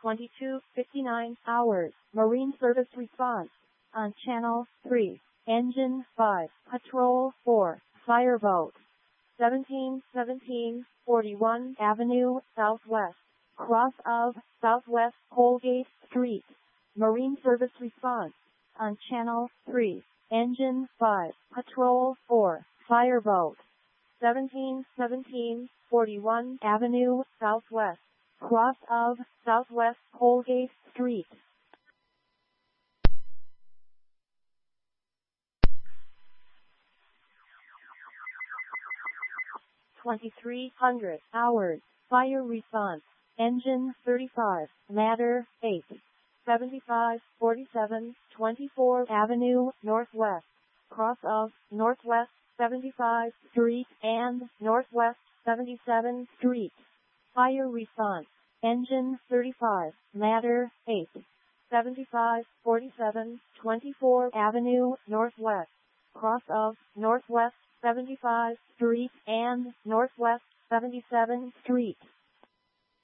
22:59 hours. Marine Service Response on Channel 3. Engine 5. Patrol 4. Fireboat. 1717 41 Avenue Southwest. Cross of Southwest Holgate Street. Marine Service Response on Channel 3. Engine 5. Patrol 4. Fireboat. 1717 41 Avenue Southwest. Cross of Southwest Holgate Street. 2300 hours. Fire response. Engine 35. Matter 8. 7547 24 Avenue Northwest. Cross of Northwest 75 Street and Northwest 77 Street. Fire response. Engine 35. Matter 8. 7547 24 Avenue Northwest. Cross of Northwest 75 Street and Northwest 77 Street.